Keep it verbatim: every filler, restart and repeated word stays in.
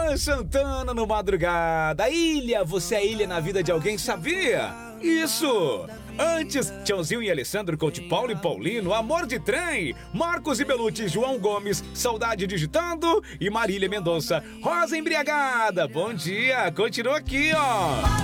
Luan Santana no Madrugada. Ilha, você é ilha na vida de alguém, sabia? Isso! Antes, Tchãozinho e Alessandro, Coach Paulo e Paulino, Amor de Trem, Marcos e Belucci, João Gomes, Saudade Digitando e Marília Mendonça, Rosa Embriagada. Bom dia, continua aqui, ó.